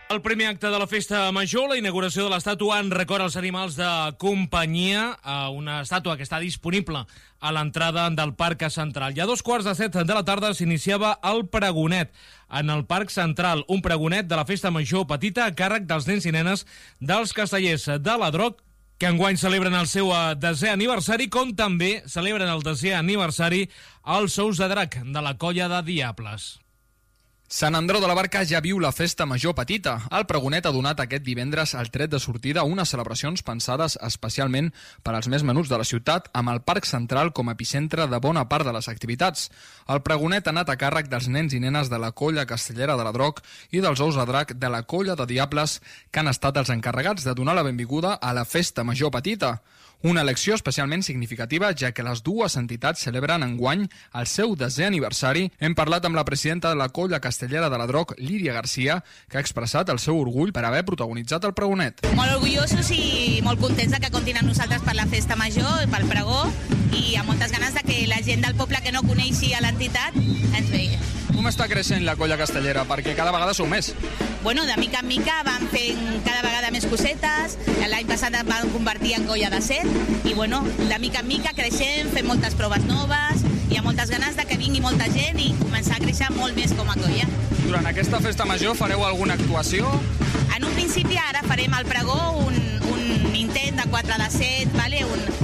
El primer acte de la festa major, la inauguració de l'estàtua en record als animals de companyia, una estàtua que està disponible a l'entrada del Parc Central. I a 7:15 de la tarda s'iniciava el pregonet en el Parc Central, un pregonet de la festa major petita a càrrec dels nens i nenes dels Castellers de la Droc, que enguany celebren el seu 10è aniversari, com també celebren el 10è aniversari els Ous de Drac de la Colla de Diables. Sant Andreu de la Barca ja viu la festa major petita. El pregonet ha donat aquest divendres el tret de sortida a unes celebracions pensades especialment per als més menuts de la ciutat, amb el Parc Central com a epicentre de bona part de les activitats. El pregonet ha anat a càrrec dels nens i nenes de la Colla Castellera de la Droc i dels Ous de Drac de la Colla de Diables, que han estat els encarregats de donar la benvinguda a la festa major petita. Una elecció especialment significativa, ja que les dues entitats celebren enguany el seu 10è aniversari. Hem parlat amb la presidenta de la Colla Castellera de la Droc, Lídia Garcia, que ha expressat el seu orgull per haver protagonitzat el pregonet. Molt orgullosos i molt contents de que comptin amb nosaltres per la festa major, pel pregó, i amb moltes ganes de que la gent del poble que no coneixi a l'entitat ens vegi. Com està creixent la Colla Castellera? Perquè cada vegada sou més. Bueno, de mica en mica van fent cada vegada més cosetes. L'any passat es van convertir en colla de 7 i, bueno, de mica en mica creixem, fem moltes proves noves, hi ha moltes ganes de que vingui molta gent i començar a créixer molt més com a colla. Durant aquesta festa major fareu alguna actuació? En un principi ara farem al pregó un intent de 4 de 7, vale?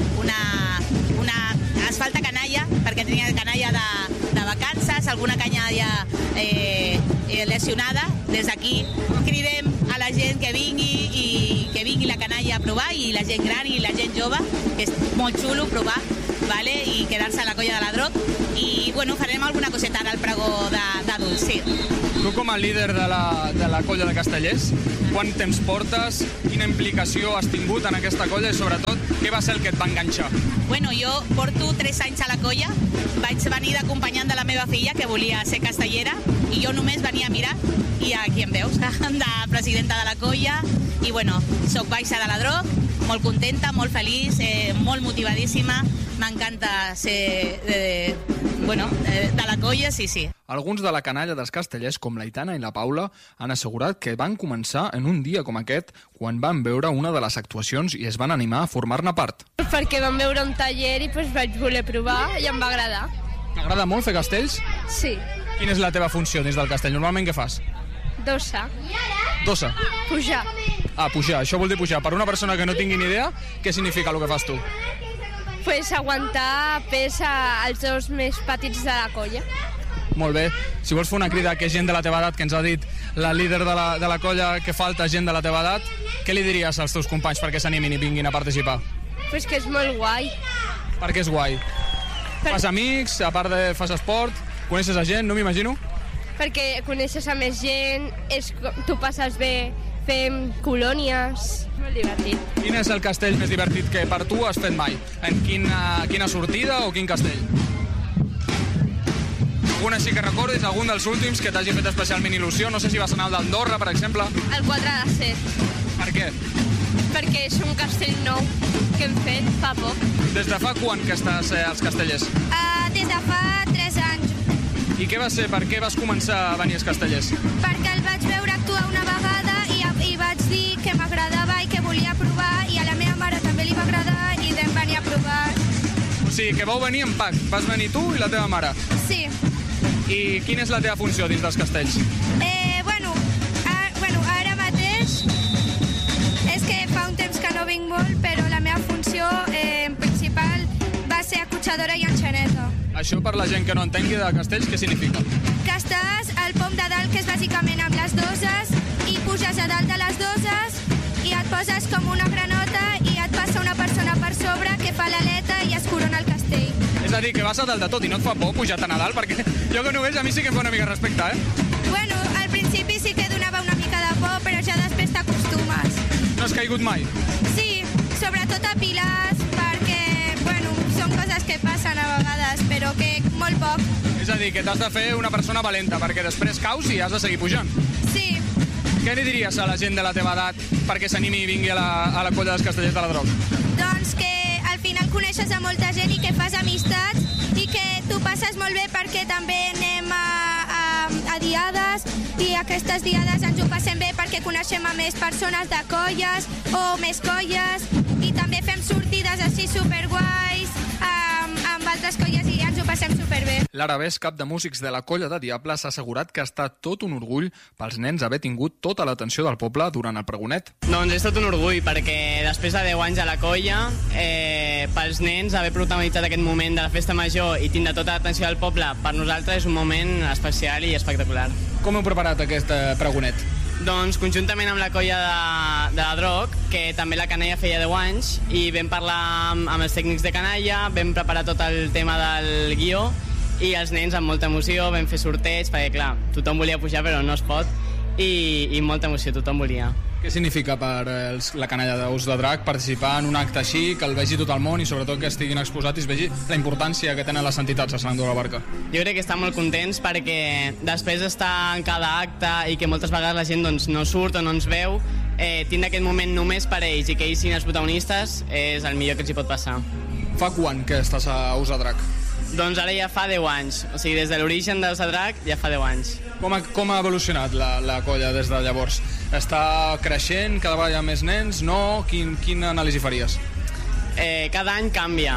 Es falta canalla, perquè tenia canalla de vacances, alguna canalla lesionada. Des d'aquí cridem a la gent que vingui i que vingui la canalla a provar, i la gent gran i la gent jove, que és molt xulo provar, vale? I quedar-se a la Colla de la Droc. I bueno, farem alguna coseta ara al pregó d'adults, sí. Tu com a líder de la Colla de Castellers, quant temps portes, quina implicació has tingut en aquesta colla i sobretot què va ser el que et va enganxar? Bueno, jo porto 3 anys a la colla, vaig venir d'acompanyant de la meva filla que volia ser castellera i jo només venia a mirar, i aquí em veus, de presidenta de la colla, i bueno, soc baixa de la Droc, molt contenta, molt feliç, molt motivadíssima, m'encanta ser de la colla, sí. Alguns de la canalla dels castellers, com l'Aitana i la Paula, han assegurat que van començar en un dia com aquest, quan van veure una de les actuacions i es van animar a formar-ne part. Perquè vam veure un taller i vaig voler provar i em va agradar. T'agrada molt fer castells? Sí. Quina és la teva funció dins del castell? Normalment què fas? Dossa. Dossa? Pujar. Pujar. Això vol dir pujar. Per una persona que no tingui ni idea, què significa el que fas tu? Pues aguantar pes als dos més petits de la colla. Molt bé. Si vols fer una crida que gent de la teva edat, que ens ha dit la líder de la colla que falta gent de la teva edat, què li diries als teus companys perquè s'animin i vinguin a participar? Pues que és molt guai. Per què és guai? Fas amics, a part de fas esport, coneixes a gent, no m'imagino? Perquè coneixes a més gent, tu passes bé, fem colònies, molt divertit. Quin és el castell més divertit que per tu has fet mai? En quina sortida o quin castell? Algun així que recordis, algun dels últims que t'hagi fet especialment il·lusió? No sé si vas anar al d'Andorra, per exemple. El 4 de 7. Per què? Perquè és un castell nou que hem fet fa poc. Des de fa quan que estàs als Castellers? Des de fa 3 anys. I què va ser? Per què vas començar a venir als Castellers? Perquè el vaig veure actuar una vegada i vaig dir que m'agradava i que volia provar, i a la meva mare també li va agradar i vam venir a provar. O sigui, que vau venir en pack. Vas venir tu i la teva mare? Sí. I quina és la teva funció dins dels castells? Ara mateix és que fa un temps que no vinc molt, però la meva funció principal va ser acotxadora i enxaneta. Això per la gent que no entengui de castells, què significa? Que estàs al pom de dalt, que és bàsicament amb les doses, i puges a dalt de les doses i et poses com una granota i et passa una persona per sobre que fa l'aleta i es corona el castell. És a dir, que vas a dalt de tot i no et fa por pujar tan a dalt, perquè jo que no veig a mi sí que em fa una mica respecte, Bueno, al principi sí que donava una mica de por, però ja després t'acostumes. No has caigut mai? Sí, sobretot a pilars, perquè, són coses que passen a vegades, però que molt poc. És a dir, que t'has de fer una persona valenta, perquè després caus i has de seguir pujant. Sí. Què li diries a la gent de la teva edat perquè s'animi i vingui a la colla dels Castellers de la Droc? Doncs que al final coneixes a molta gent i que fas amistats i que tu passes molt bé, perquè també anem a diades, i aquestes diades ens ho passem bé perquè coneixem a més persones de colles o més colles, i també fem sortides així superguais amb altres colles i ens ho passem superbé. Lara Bes, cap de músics de la Colla de Diables, ha assegurat que ha estat tot un orgull pels nens haver tingut tota l'atenció del poble durant el pregonet. Doncs és tot un orgull, perquè després de 10 anys a la colla, pels nens haver protagonitzat aquest moment de la festa major i tindre tota l'atenció del poble, per nosaltres és un moment especial i espectacular. Com heu preparat aquest pregonet? Doncs conjuntament amb la colla de la Droc, que també la canalla feia 10 anys, i vam parlar amb els tècnics de canalla, vam preparar tot el tema del guió, i els nens amb molta emoció vam fer sorteig, perquè clar, tothom volia pujar però no es pot, i molta emoció, tothom volia. Què significa per la canalla d'Ous de Drac participar en un acte així, que el vegi tot el món i sobretot que estiguin exposats i es vegi la importància que tenen les entitats a Sant Andreu de la Barca? Jo crec que estan molt contents perquè després d'estar en cada acte i que moltes vegades la gent doncs, no surt o no ens veu, tindre aquest moment només per ells i que ells siguin els protagonistes és el millor que els hi pot passar. Fa quan que estàs a Ous de Drac? Doncs ara ja fa 10 anys, o sigui, des de l'origen d'Ous de Drac ja fa 10 anys. Com ha evolucionat la colla des de llavors? Està creixent, cada vegada hi ha més nens, no? Quina anàlisi faries? Cada any canvia.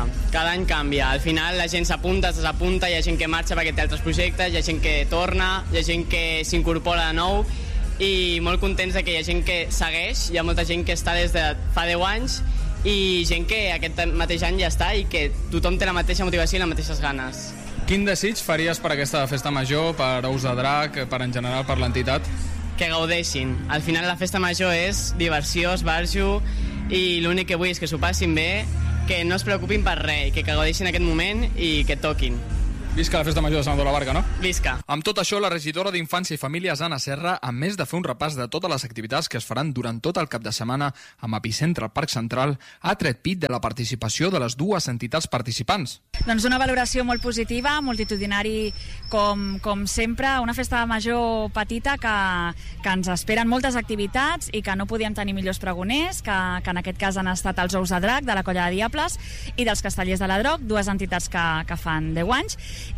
Al final la gent s'apunta, es desapunta, hi ha gent que marxa perquè té altres projectes, hi ha gent que torna, hi ha gent que s'incorpora de nou, i molt contents que hi ha gent que segueix, hi ha molta gent que està des de fa 10 anys, i gent que aquest mateix any ja està i que tothom té la mateixa motivació i les mateixes ganes. Quin desig faries per aquesta festa major, per Ous de Drac, per en general, per l'entitat? Que gaudeixin. Al final la festa major és diversió, esbarjo, i l'únic que vull és que s'ho passin bé, que no es preocupin per res, que gaudeixin aquest moment i que toquin. Visca la festa major de Sant Andreu de la Barca, no? Visca. Amb tot això, la regidora d'Infància i Famílies, Anna Serra, a més de fer un repàs de totes les activitats que es faran durant tot el cap de setmana amb epicentre al Parc Central, ha tret pit de la participació de les dues entitats participants. Doncs una valoració molt positiva, multitudinari com sempre, una festa major petita que ens esperen moltes activitats i que no podíem tenir millors pregoners, que en aquest cas han estat els Ous de Drac, de la Colla de Diables, i dels Castellers de la Droc, dues entitats que fan 10 anys.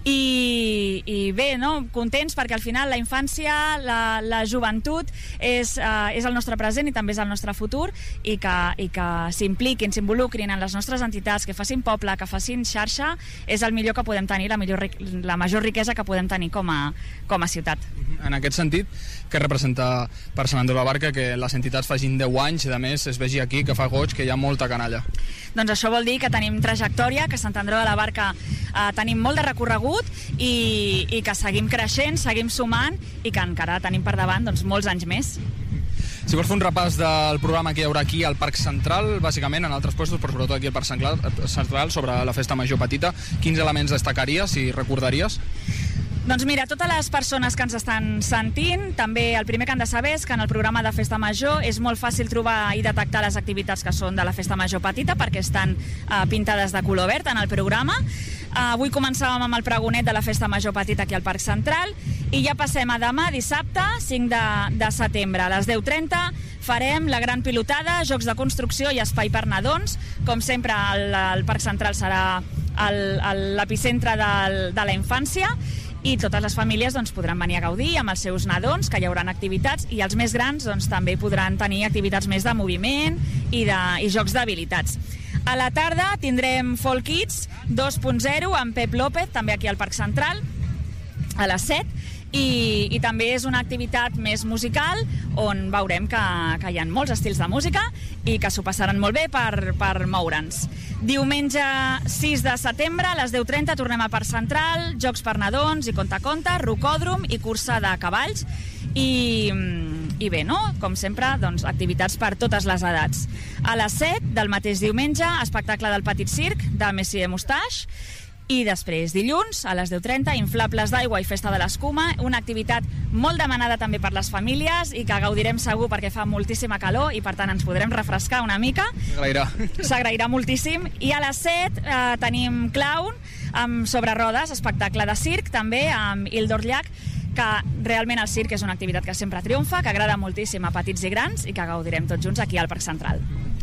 I bé, no? Contents perquè al final la infància, la joventut és el nostre present i també és el nostre futur, i que s'impliquin, s'involucrin en les nostres entitats, que facin poble, que facin xarxa, és el millor que podem tenir, la major riquesa que podem tenir com a ciutat. En aquest sentit, què representa per Sant Andreu de la Barca que les entitats facin 10 anys i a més es vegi aquí que fa goig, que hi ha molta canalla? Doncs això vol dir que tenim trajectòria, que Sant Andreu de la Barca tenim molt de recorregut i que seguim creixent, seguim sumant i que encara tenim per davant molts anys més. Si vols fer un repàs del programa que hi haurà aquí al Parc Central, bàsicament en altres puestos, però sobretot aquí al Parc Central, sobre la festa major petita, quins elements destacaries i recordaries? Doncs mira, totes les persones que ens estan sentint, també el primer que han de saber és que en el programa de Festa Major és molt fàcil trobar i detectar les activitats que són de la Festa Major Petita perquè estan pintades de color verd en el programa. Avui començàvem amb el pregonet de la Festa Major Petita aquí al Parc Central i ja passem a demà, dissabte, 5 de setembre. A les 10:30 farem la gran pilotada, jocs de construcció i espai per nadons. Com sempre, el Parc Central serà l'epicentre de la infància, i totes les famílies podran venir a gaudir amb els seus nadons, que hi haurà activitats, i els més grans també podran tenir activitats més de moviment i jocs d'habilitats. A la tarda tindrem Folk Kids 2.0 amb Pep López, també aquí al Parc Central, a les 7, i també és una activitat més musical on veurem que hi ha molts estils de música i que s'ho passaran molt bé per moure'ns. Diumenge 6 de setembre a les 10:30 tornem a Parc Central, jocs per nadons i conta-conta, rocòdrom i cursa de cavalls i bé, no? Com sempre, activitats per totes les edats. A les 7 del mateix diumenge, espectacle del Petit Circ de Messier Moustache. I després, dilluns, a les 10:30, inflables d'aigua i festa de l'escuma, una activitat molt demanada també per les famílies i que gaudirem segur perquè fa moltíssima calor i per tant ens podrem refrescar una mica. S'agrairà moltíssim. I a les 7 tenim clown sobre rodes, espectacle de circ, també amb Ildor Llach, que realment el circ és una activitat que sempre triomfa, que agrada moltíssim a petits i grans i que gaudirem tots junts aquí al Parc Central.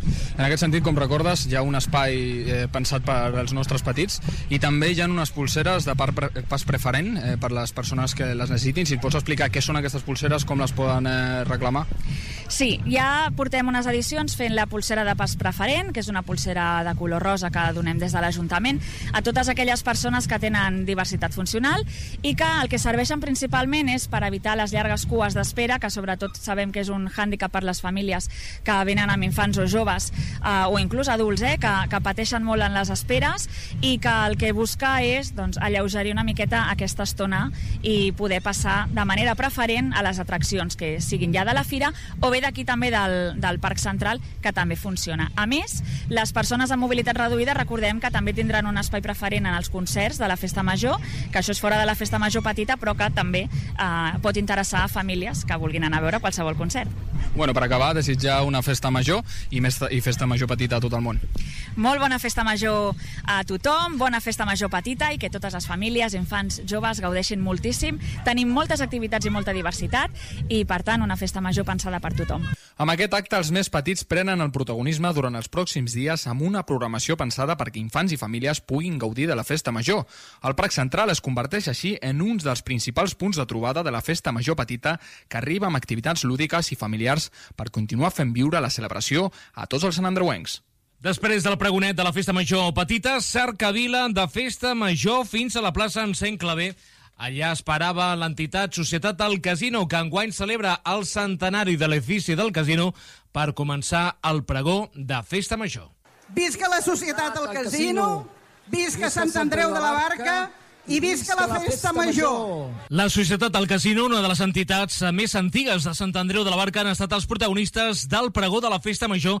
En aquest sentit, com recordes, hi ha un espai pensat per als nostres petits i també hi ha unes pulseres de pas preferent per les persones que les necessitin. Si et pots explicar què són aquestes pulseres, com les poden reclamar? Sí, ja portem unes edicions fent la pulsera de pas preferent, que és una pulsera de color rosa que donem des de l'Ajuntament a totes aquelles persones que tenen diversitat funcional i que el que serveixen principalment és per evitar les llargues cues d'espera, que sobretot sabem que és un hàndicap per les famílies que venen amb infants o joves o inclús adults que pateixen molt en les esperes i que el que busca és alleugerir una miqueta aquesta estona i poder passar de manera preferent a les atraccions que siguin ja de la fira o bé d'aquí també del Parc Central, que també funciona. A més, les persones amb mobilitat reduïda recordem que també tindran un espai preferent en els concerts de la Festa Major, que això és fora de la Festa Major petita, però que també pot interessar a famílies que vulguin anar a veure qualsevol concert. Bueno, per acabar, desitjar una festa major i festa major petita a tot el món. Molt bona festa major a tothom, bona festa major petita i que totes les famílies, infants, joves gaudeixin moltíssim. Tenim moltes activitats i molta diversitat i, per tant, una festa major pensada per tothom. Amb aquest acte, els més petits prenen el protagonisme durant els pròxims dies amb una programació pensada perquè infants i famílies puguin gaudir de la festa major. El Parc Central es converteix així en un dels principals punts de trobada de la festa major petita, que arriba amb activitats lúdiques i familiars per continuar fent viure la celebració a tots els santandreuencs. Després del pregonet de la Festa Major petita, cercavila de Festa Major fins a la plaça Encén Clavé. Allà esperava l'entitat Societat del Casino, que enguany celebra el centenari de l'edifici del casino per començar el pregó de Festa Major. Visca la Societat del Casino, visca Sant Andreu de la Barca i visca la Festa Major! La Societat del Casino, una de les entitats més antigues de Sant Andreu de la Barca, han estat els protagonistes del pregó de la Festa Major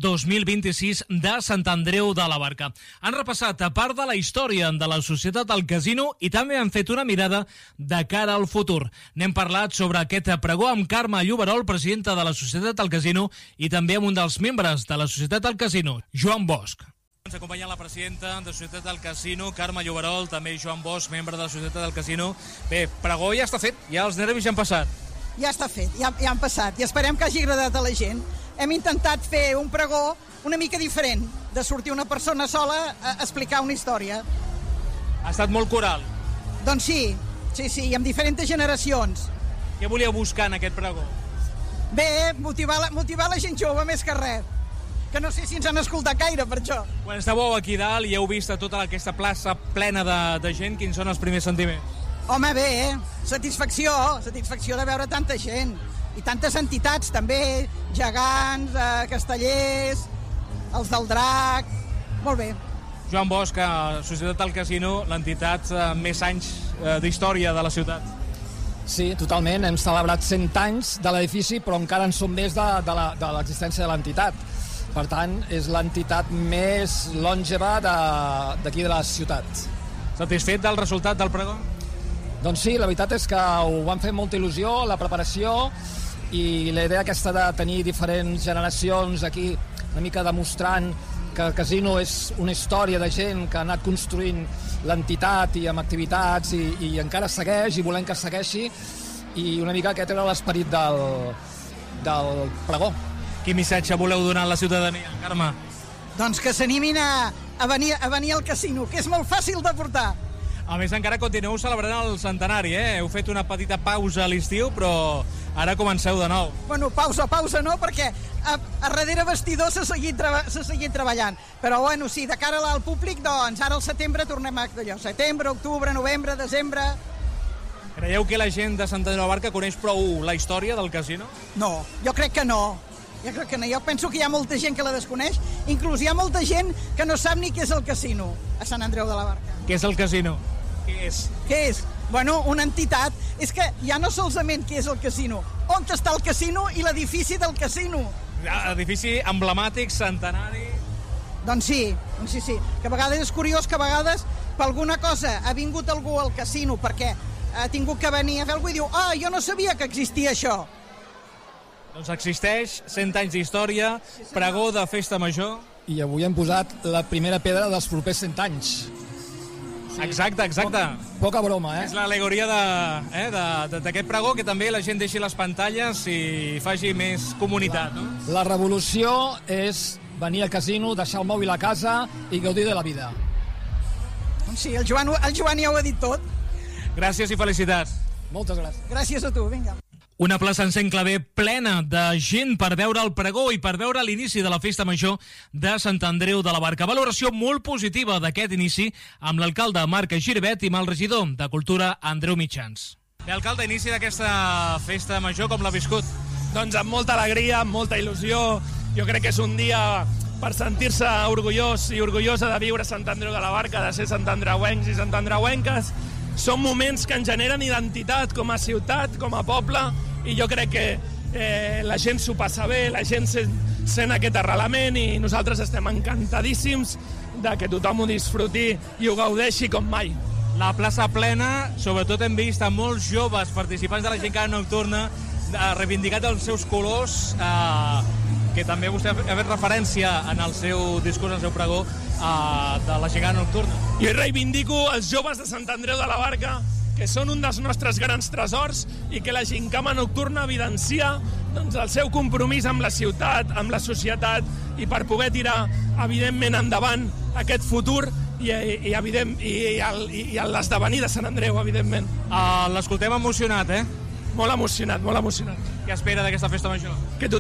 2026 de Sant Andreu de la Barca. Han repassat a part de la història de la Societat del Casino i també han fet una mirada de cara al futur. N'hem parlat sobre aquest pregó amb Carme Lloberol, presidenta de la Societat del Casino, i també amb un dels membres de la Societat del Casino, Joan Bosch. Ens acompanya la presidenta de la Societat del Casino, Carme Lloberol, també Joan Bosch, membre de la Societat del Casino. Bé, pregó ja està fet, ja els nervis ja han passat. Ja està fet, ja han passat, i esperem que hagi agradat a la gent. Hem intentat fer un pregó una mica diferent, de sortir una persona sola a explicar una història. Ha estat molt coral. Doncs sí, i amb diferents generacions. Què volíeu buscar en aquest pregó? Bé, motivar la gent jove més que res. Que no sé si ens han escoltat gaire per això. Quan estàveu aquí dalt i heu vist tota aquesta plaça plena de gent, quins són els primers sentiments? Home, bé, satisfacció de veure tanta gent. I tantes entitats, també, gegants, castellers, els del Drac... Molt bé. Joan Bosch, Societat del Casino, l'entitat amb més anys d'història de la ciutat. Sí, totalment. Hem celebrat 100 anys de l'edifici, però encara en som més de l'existència de l'entitat. Per tant, és l'entitat més longeva d'aquí de la ciutat. Satisfet del resultat del pregó? Doncs sí, la veritat és que ho van fer amb molta il·lusió, la preparació, i la idea aquesta de tenir diferents generacions aquí, una mica demostrant que el casino és una història de gent que ha anat construint l'entitat i amb activitats i encara segueix i volem que segueixi, i una mica aquest era l'esperit del pregó. Quin missatge voleu donar a la ciutadania, Carme? Doncs que s'animin a venir al casino, que és molt fàcil de portar. A més, encara continueu celebrant el centenari, Heu fet una petita pausa a l'estiu, però ara comenceu de nou. Bueno, pausa no, perquè a darrere vestidor s'ha seguit treballant. Però, bueno, sí, de cara al públic, doncs, ara al setembre tornem a d'allò. Setembre, octubre, novembre, desembre... Creieu que la gent de Sant Andreu de la Barca coneix prou la història del casino? No, jo crec que no. Jo penso que hi ha molta gent que la desconeix, inclús hi ha molta gent que no sap ni què és el casino a Sant Andreu de la Barca. Què és el casino? Què és? Bueno, una entitat. És que ja no solament què és el casino, on està el casino i l'edifici del casino. Edifici emblemàtic, centenari... Doncs sí. Que a vegades és curiós que a vegades per alguna cosa ha vingut algú al casino perquè ha tingut que venir a fer alguna cosa i diu jo no sabia que existia això. Doncs existeix, 100 anys d'història, pregó de Festa Major... I avui hem posat la primera pedra dels propers 100 anys. Sí. Exacte. Poca broma, És l'al·legoria d'aquest pregó, que també la gent deixi les pantalles i faci més comunitat, no? La revolució és venir al casino, deixar el mòbil a casa i gaudir de la vida. Sí, el Joan ja ho ha dit tot. Gràcies i felicitats. Moltes gràcies. Gràcies a tu, vinga. Una plaça en Sant Claver plena de gent per veure el pregó i per veure l'inici de la festa major de Sant Andreu de la Barca. Valoració molt positiva d'aquest inici amb l'alcalde Marc Giribet i amb el regidor de Cultura Andreu Mitjans. Bé, alcalde, inici d'aquesta festa major, com l'ha viscut? Doncs amb molta alegria, amb molta il·lusió. Jo crec que és un dia per sentir-se orgullós i orgullosa de viure Sant Andreu de la Barca, de ser santandreuencs i santandreuenques. Són moments que ens generen identitat com a ciutat, com a poble, i jo crec que la gent s'ho passa bé, la gent sent aquest arrelament i nosaltres estem encantadíssims de que tothom ho disfruti i ho gaudeixi com mai. La plaça plena, sobretot hem vist a molts joves participants de la Gincana Nocturna reivindicat els seus colors, que també vostè ha fet referència en el seu discurs, en el seu pregó, de la Gincana Nocturna. Jo reivindico els joves de Sant Andreu de la Barca, que són un dels nostres grans tresors i que la Gincana Nocturna evidencia doncs, el seu compromís amb la ciutat, amb la societat i per poder tirar, evidentment, endavant aquest futur i l'esdevenir de Sant Andreu, evidentment. L'escoltem emocionat, eh? Molt emocionat, molt emocionat. Què espera d'aquesta festa major? Que tothom